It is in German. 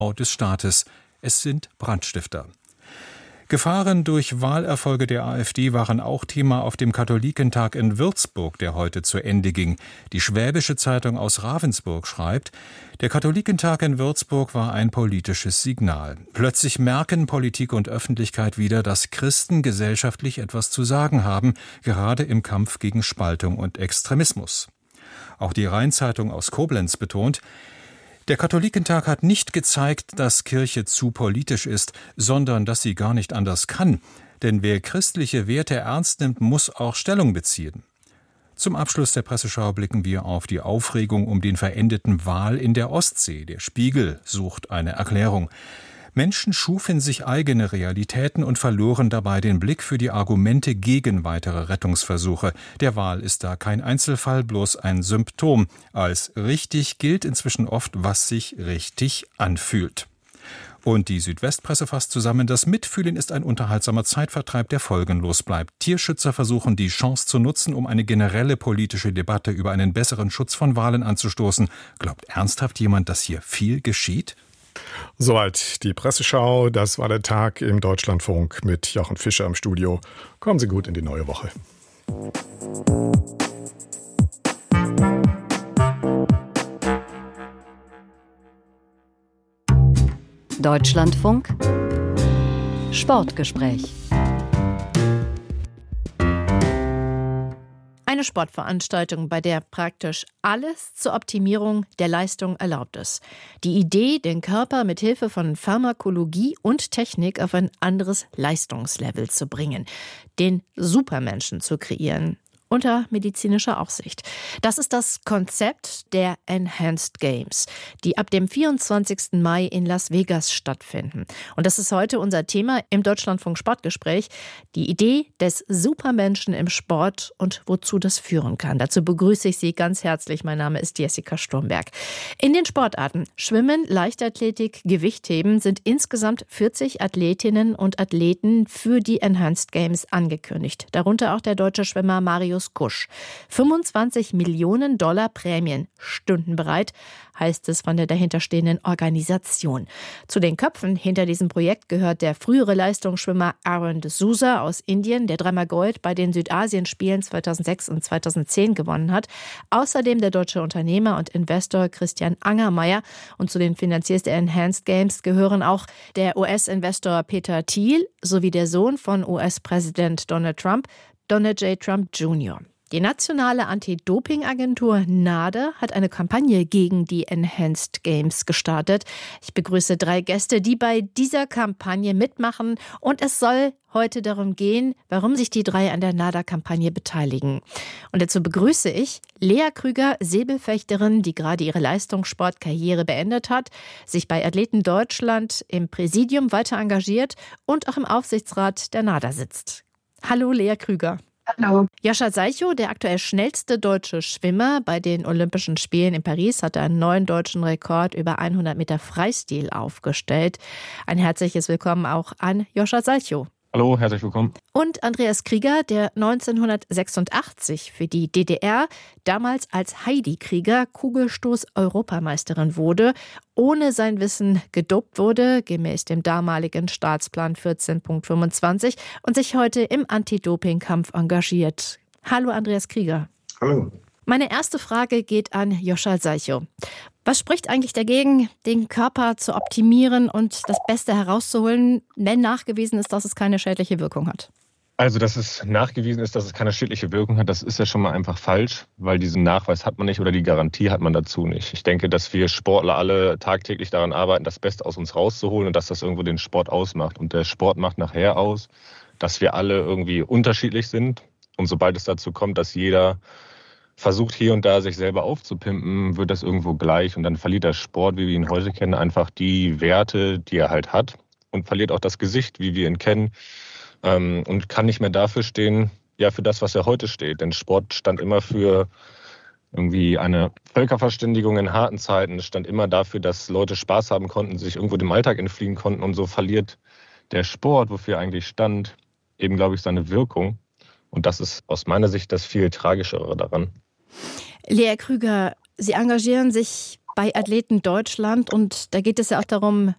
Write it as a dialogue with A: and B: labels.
A: des Staates. Es sind Brandstifter. Gefahren durch Wahlerfolge der AfD waren auch Thema auf dem Katholikentag in Würzburg, der heute zu Ende ging. Die Schwäbische Zeitung aus Ravensburg schreibt, der Katholikentag in Würzburg war ein politisches Signal. Plötzlich merken Politik und Öffentlichkeit wieder, dass Christen gesellschaftlich etwas zu sagen haben, gerade im Kampf gegen Spaltung und Extremismus. Auch die Rheinzeitung aus Koblenz betont, der Katholikentag hat nicht gezeigt, dass Kirche zu politisch ist, sondern dass sie gar nicht anders kann. Denn wer christliche Werte ernst nimmt, muss auch Stellung beziehen. Zum Abschluss der Presseschau blicken wir auf die Aufregung um den verendeten Wal in der Ostsee. Der Spiegel sucht eine Erklärung. Menschen schufen sich eigene Realitäten und verloren dabei den Blick für die Argumente gegen weitere Rettungsversuche. Der Wal ist da kein Einzelfall, bloß ein Symptom. Als richtig gilt inzwischen oft, was sich richtig anfühlt. Und die Südwestpresse fasst zusammen, das Mitfühlen ist ein unterhaltsamer Zeitvertreib, der folgenlos bleibt. Tierschützer versuchen die Chance zu nutzen, um eine generelle politische Debatte über einen besseren Schutz von Walen anzustoßen. Glaubt ernsthaft jemand, dass hier viel geschieht?
B: Soweit die Presseschau. Das war der Tag im Deutschlandfunk mit Jochen Fischer im Studio. Kommen Sie gut in die neue Woche.
C: Deutschlandfunk Sportgespräch. Eine Sportveranstaltung, bei der praktisch alles zur Optimierung der Leistung erlaubt ist. Die Idee, den Körper mit Hilfe von Pharmakologie und Technik auf ein anderes Leistungslevel zu bringen, den Supermenschen zu kreieren. Unter medizinischer Aufsicht. Das ist das Konzept der Enhanced Games, die ab dem 24. Mai in Las Vegas stattfinden. Und das ist heute unser Thema im Deutschlandfunk Sportgespräch. Die Idee des Supermenschen im Sport und wozu das führen kann. Dazu begrüße ich Sie ganz herzlich. Mein Name ist Jessica Sturmberg. In den Sportarten Schwimmen, Leichtathletik, Gewichtheben sind insgesamt 40 Athletinnen und Athleten für die Enhanced Games angekündigt. Darunter auch der deutsche Schwimmer Marius Kusch. 25 Millionen $ Prämien stünden bereit, heißt es von der dahinterstehenden Organisation. Zu den Köpfen hinter diesem Projekt gehört der frühere Leistungsschwimmer Aaron D'Souza aus Indien, der dreimal Gold bei den Südasienspielen 2006 und 2010 gewonnen hat. Außerdem der deutsche Unternehmer und Investor Christian Angermayer. Und zu den Financiers der Enhanced Games gehören auch der US-Investor Peter Thiel sowie der Sohn von US-Präsident Donald Trump, Donald J. Trump Jr. Die nationale Anti-Doping-Agentur NADA hat eine Kampagne gegen die Enhanced Games gestartet. Ich begrüße 3 Gäste, die bei dieser Kampagne mitmachen. Und es soll heute darum gehen, warum sich die 3 an der NADA-Kampagne beteiligen. Und dazu begrüße ich Lea Krüger, Säbelfechterin, die gerade ihre Leistungssportkarriere beendet hat, sich bei Athleten Deutschland im Präsidium weiter engagiert und auch im Aufsichtsrat der NADA sitzt. Hallo Lea Krüger.
D: Hallo.
C: Joscha Seichow, der aktuell schnellste deutsche Schwimmer bei den Olympischen Spielen in Paris, hatte einen neuen deutschen Rekord über 100 Meter Freistil aufgestellt. Ein herzliches Willkommen auch an Joscha Seichow.
E: Hallo, herzlich willkommen.
C: Und Andreas Krieger, der 1986 für die DDR damals als Heidi Krieger Kugelstoß-Europameisterin wurde, ohne sein Wissen gedopt wurde, gemäß dem damaligen Staatsplan 14.25 und sich heute im Anti-Doping-Kampf engagiert. Hallo Andreas Krieger.
D: Hallo.
C: Meine erste Frage geht an Joscha Seichow. Was spricht eigentlich dagegen, den Körper zu optimieren und das Beste herauszuholen, wenn nachgewiesen ist, dass es keine schädliche Wirkung hat?
E: Also, dass es nachgewiesen ist, dass es keine schädliche Wirkung hat, das ist ja schon mal einfach falsch, weil diesen Nachweis hat man nicht oder die Garantie hat man dazu nicht. Ich denke, dass wir Sportler alle tagtäglich daran arbeiten, das Beste aus uns rauszuholen und dass das irgendwo den Sport ausmacht. Und der Sport macht nachher aus, dass wir alle irgendwie unterschiedlich sind. Und sobald es dazu kommt, dass jeder versucht hier und da sich selber aufzupimpen, wird das irgendwo gleich und dann verliert der Sport, wie wir ihn heute kennen, einfach die Werte, die er halt hat und verliert auch das Gesicht, wie wir ihn kennen und kann nicht mehr dafür stehen, ja, für das, was er heute steht. Denn Sport stand immer für irgendwie eine Völkerverständigung in harten Zeiten. Es stand immer dafür, dass Leute Spaß haben konnten, sich irgendwo dem Alltag entfliehen konnten und so verliert der Sport, wofür er eigentlich stand, eben, glaube ich, seine Wirkung. Und das ist aus meiner Sicht das viel Tragischere daran.
C: Lea Krüger, Sie engagieren sich bei Athleten Deutschland und da geht es ja auch darum,